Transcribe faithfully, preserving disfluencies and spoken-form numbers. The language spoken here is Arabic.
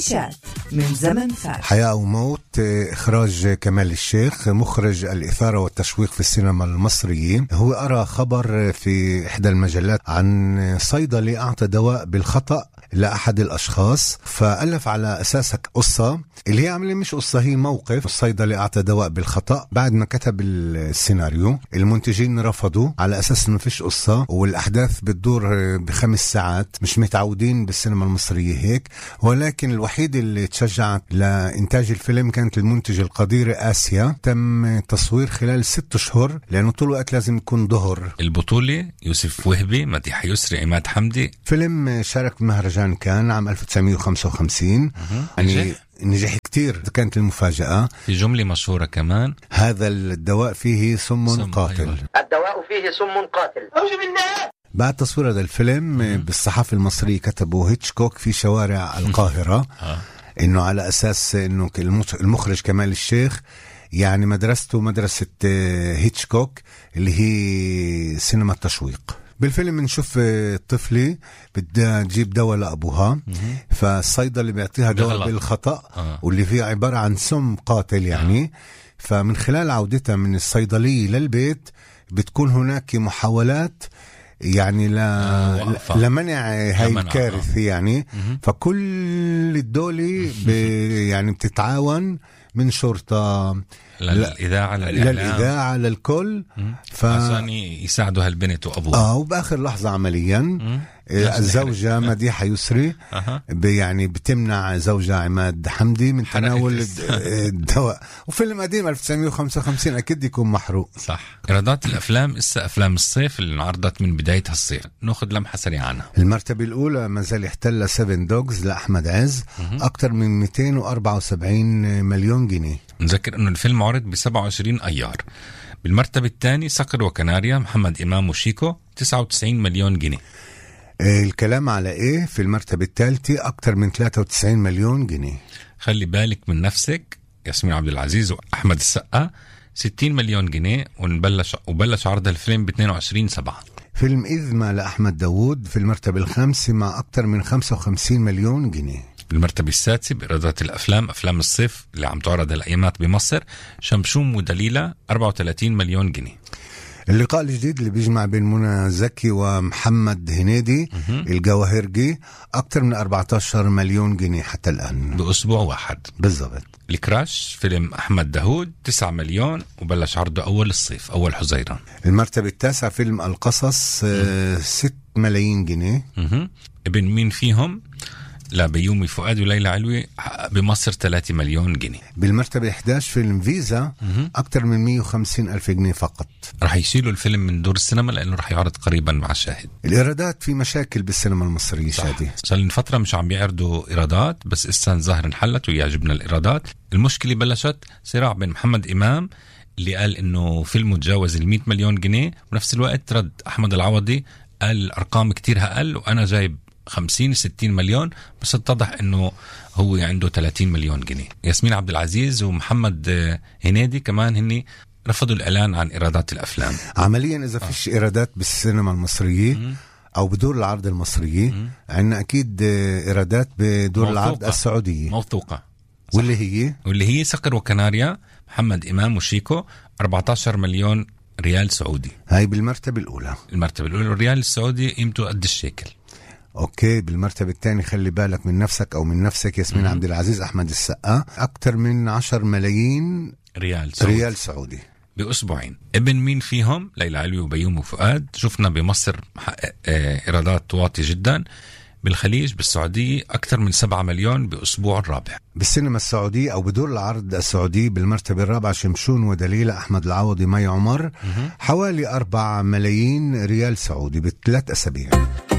كليشات من زمن فات. حياة وموت، إخراج كمال الشيخ، مخرج الإثارة والتشويق في السينما المصرية. هو أرى خبر في إحدى المجلات عن صيدلي أعطى دواء بالخطأ لأحد الأشخاص، فألف على أساسك قصة اللي هي عملية مش قصة، هي موقف. الصيدلي أعطى دواء بالخطأ. بعد ما كتب السيناريو المنتجين رفضوا على أساس إنه فيش قصة والأحداث بتدور بخمس ساعات. مش متعودين بالسينما المصرية هيك، ولكن الوحيد اللي تشجعت لإنتاج الفيلم كانت المنتج القديرة آسيا. تم تصوير خلال ست شهور لأنه طول الوقت لازم يكون ظهر. البطولة يوسف وهبي، مديحة يسري، عماد حمدي. فيلم شارك بمهرجان كان عام ألف وتسعمية وخمسة وخمسين. يعني نجح كتير. كانت المفاجأة في جملة مشهورة كمان: هذا الدواء فيه سم, سم قاتل. أيوة. الدواء فيه سم قاتل. أعوذ بالله. بعد تصوير هذا الفيلم بالصحافة المصرية كتبوا هيتشكوك في شوارع القاهرة إنه على أساس إنه المخرج كمال الشيخ يعني مدرسته مدرسة هيتشكوك اللي هي سينما التشويق. بالفيلم نشوف طفلة بدها تجيب دواء لأبوها، فالصيدلي بيعطيها دواء بالخطأ آه. واللي فيه عبارة عن سم قاتل يعني آه. فمن خلال عودتها من الصيدلية للبيت بتكون هناك محاولات يعني لا آه لمنع هاي الكارثة يعني مه. فكل الدولة يعني بتتعاون من شرطة للإذاعة للإذاعة للكل ف... عشان يساعدوا هالبنت وأبوها. آه وبآخر لحظة عمليا الزوجة مديحة يسري أه. يعني بتمنع زوجها عماد حمدي من تناول الدواء. وفيلم قديم ألف وتسعمية وخمسة وخمسين أكيد يكون محروق. صح. إيرادات الأفلام إسا أفلام الصيف اللي انعرضت من بداية هالصيف، نأخذ لمحة سريعة عنها. المرتبة الأولى ما زال يحتل سيفن دوغز لأحمد عز أكتر من مئتين وأربعة وسبعين مليون جنيه. نذكر إنه الفيلم عرض ب سبعة وعشرين أيار. بالمرتبة الثانية صقر وكناريا محمد إمام وشيكو تسعة وتسعين مليون جنيه. الكلام على إيه في المرتبة الثالثة أكتر من ثلاثة وتسعين مليون جنيه. خلي بالك من نفسك ياسمين عبد العزيز وأحمد السقا ستين مليون جنيه. ونبلش وبلش عرض الفيلم ب اثنين وعشرين سبعة. فيلم إذما لأحمد داوود في المرتبة الخامسة مع أكتر من خمسة وخمسين مليون جنيه. بالمرتبة السادسة بإيرادات الأفلام أفلام الصيف اللي عم تعرض الأيامات بمصر شمشوم ودليلة أربعة وثلاثين مليون جنيه. اللقاء الجديد اللي بيجمع بين منى زكي ومحمد هنيدي الجواهرجي أكتر من أربعة عشر مليون جنيه حتى الآن بأسبوع واحد بالضبط. الكراش فيلم أحمد داوود تسعة مليون وبلش عرضه أول الصيف أول حزيران. المرتبة التاسعة فيلم القصص آه ست ملايين جنيه. مه. ابن مين فيهم لبيومي فؤاد وليلى علوي بمصر ثلاثة مليون جنيه. بالمرتبة إحدى عشر فيلم فيزا أكتر من مئة وخمسين ألف جنيه فقط. رح يشيلوا الفيلم من دور السينما لأنه رح يعرض قريبا مع شاهد. الإيرادات في مشاكل بالسينما المصرية شادي. صار لنا فترة مش عم بيعرضوا إيرادات، بس إسان ظاهر انحلت ويعجبنا الإيرادات. المشكلة بلشت صراع بين محمد إمام اللي قال إنه فيلمه تجاوز المئة مليون جنيه، ونفس الوقت رد أحمد العوضي قال الأرقام كتير أقل وأنا جايب خمسين ستين مليون، بس اتضح انه هو عنده ثلاثين مليون جنيه. ياسمين عبد العزيز ومحمد هنيدي كمان هني رفضوا الاعلان عن ايرادات الافلام. عمليا اذا آه. فيش ايرادات بالسينما المصرية م- او بدور العرض المصرية عندنا اكيد ايرادات بدور العرض السعودية موثوقة. واللي هي واللي هي صقر وكناريا محمد امام وشيكو أربعة عشر مليون ريال سعودي. هاي بالمرتبة الاولى. المرتبة الاولى الريال السعودي قيمته قد الشيكل. اوكي. بالمرتبة الثانية خلي بالك من نفسك او من نفسك ياسمين عبد العزيز احمد السقا اكتر من عشر ملايين ريال سعودي. ريال سعودي بأسبوعين. ابن مين فيهم ليلى علوي وبيومي فؤاد شفنا بمصر محقق ايرادات واطي جدا. بالخليج بالسعودية أكثر من سبعة مليون بأسبوع الرابع. بالسينما السعودية أو بدور العرض السعودي بالمرتبة الرابعة شمشون ودليلة أحمد العوضي مي عمر حوالي أربعة ملايين ريال سعودي بثلاث أسابيع.